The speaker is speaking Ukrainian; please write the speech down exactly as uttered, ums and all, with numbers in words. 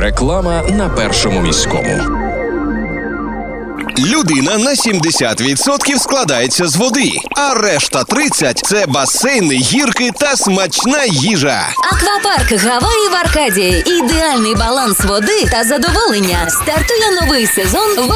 Реклама на Першому міському. Людина на сімдесят відсотків складається з води, а решта тридцять – це басейни, гірки та смачна їжа. Аквапарк Гаваї в Аркадії. Ідеальний баланс води та задоволення. Стартує новий сезон в